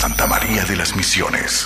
Santa María de las Misiones,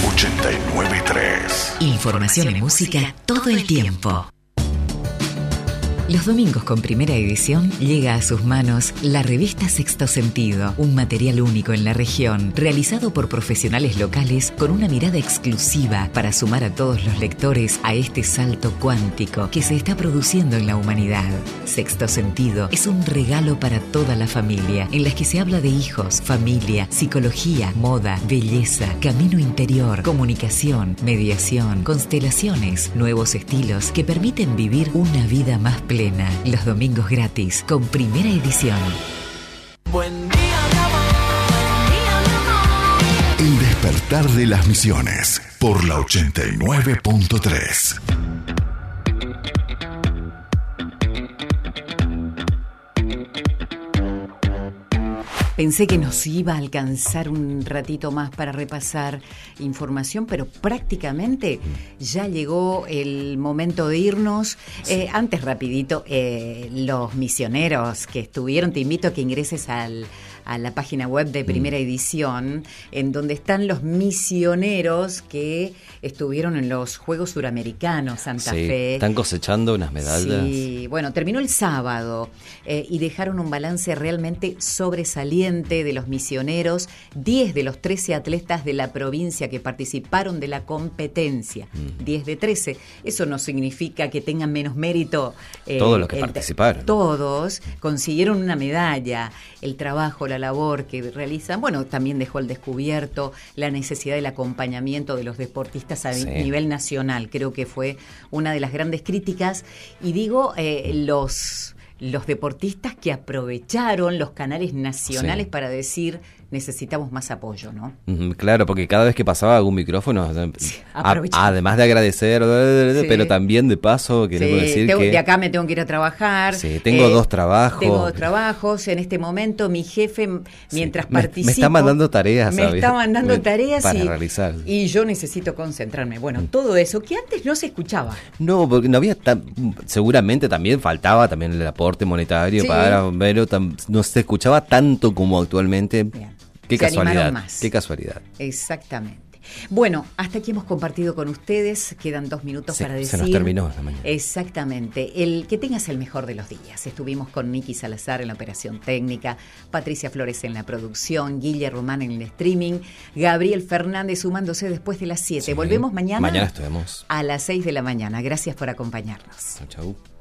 89.3. Información y música todo el tiempo. Los domingos con Primera Edición llega a sus manos la revista Sexto Sentido, un material único en la región, realizado por profesionales locales con una mirada exclusiva para sumar a todos los lectores a este salto cuántico que se está produciendo en la humanidad. Sexto Sentido es un regalo para toda la familia, en las que se habla de hijos, familia, psicología, moda, belleza, camino interior, comunicación, mediación, constelaciones, nuevos estilos que permiten vivir una vida más plena. Los domingos gratis con Primera Edición. Buen día, mi amor. Buen día, mi amor. El despertar de las Misiones por la 89.3. Pensé que nos iba a alcanzar un ratito más para repasar información, pero prácticamente ya llegó el momento de irnos. Sí. Antes, rapidito, los misioneros que estuvieron, te invito a que ingreses a la página web de Primera Edición, en donde están los misioneros que estuvieron en los Juegos Suramericanos Santa Fe. Están cosechando unas medallas. Sí, bueno, terminó el sábado y dejaron un balance realmente sobresaliente de los misioneros, 10 de los 13 atletas de la provincia que participaron de la competencia, 10 de 13. Eso no significa que tengan menos mérito. Todos los que participaron. Todos consiguieron una medalla. El trabajo, la labor que realizan, bueno, también dejó al descubierto la necesidad del acompañamiento de los deportistas a nivel nacional. Creo que fue una de las grandes críticas. Y digo, los deportistas que aprovecharon los canales nacionales para decir necesitamos más apoyo, ¿no? Claro, porque cada vez que pasaba algún micrófono, además de agradecer, pero también de paso queremos decir que de acá me tengo que ir a trabajar. Sí, tengo dos trabajos. Tengo dos trabajos. En este momento mi jefe, mientras participo, me está mandando tareas, para realizar. Y yo necesito concentrarme. Bueno, todo eso que antes no se escuchaba. No, porque no había seguramente también faltaba también el aporte monetario pero no se escuchaba tanto como actualmente. Bien. Qué casualidad, más. Qué casualidad. Exactamente. Bueno, hasta aquí hemos compartido con ustedes. Quedan 2 minutos para decir. Se nos terminó la mañana. Exactamente. Que tengas el mejor de los días. Estuvimos con Nicky Salazar en la operación técnica, Patricia Flores en la producción, Guille Román en el streaming, Gabriel Fernández sumándose después de las 7. Volvemos mañana. Mañana estuvimos a las 6 de la mañana. Gracias por acompañarnos. Chau.